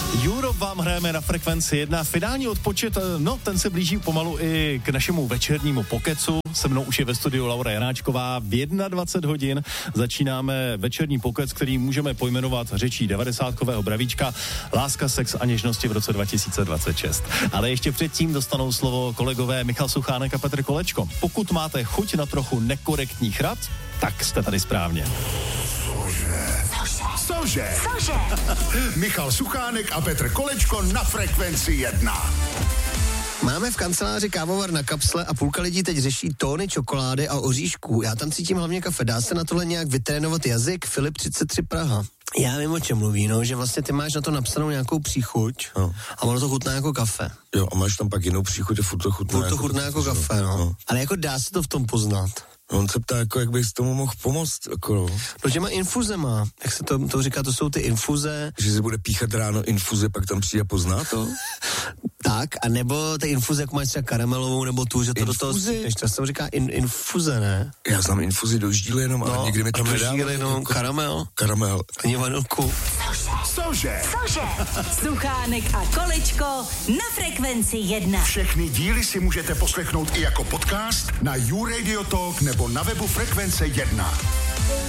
Europe vám hrajeme na Frekvenci 1. Finální odpočet, no ten se blíží pomalu i k našemu večernímu pokecu. Se mnou už je ve studiu Laura Janáčková. V 21 hodin začínáme večerní pokec, který můžeme pojmenovat řečí 90kového bravíčka Láska, sex a něžnosti v roce 2026. Ale ještě předtím dostanou slovo kolegové Michal Suchánek a Petr Kolečko. Pokud máte chuť na trochu nekorektních rad, tak jste tady správně. Cože? Michal Suchánek a Petr Kolečko na Frekvenci 1. Máme v kanceláři kávovar na kapsle a půlka lidí teď řeší tóny čokolády a oříšků. Já tam cítím hlavně kafe. Dá se na tohle nějak vytrénovat jazyk? Filip 33 Praha. Já vím, o čem mluví, no, že vlastně ty máš na to napsanou nějakou příchuť a ono to chutná jako kafe. Jo, a máš tam pak jinou příchuť a furt to chutná jako kafe, no. Ale jako dá se to v tom poznat. On se ptá, jako, jak bys tomu mohl pomoct, jako no. No, že má infuzema, jak se to říká, to jsou ty infuze. Že se bude píchat ráno infuze, pak tam přijde a pozná to? Tak, a nebo ty infuze, jako máš třeba karamelovou, nebo tu, že to infuzi? do toho střihneš, to se říká infuze, ne? Já znám infuzi do ždíly jenom, ale někdy mi tam nedá. No, karamel. Ani vanilku. Cože? Suchánek a Kolečko na Frekvenci 1. Všechny díly si můžete poslechnout i jako podcast na YouRadio Talk nebo na webu Frekvence 1.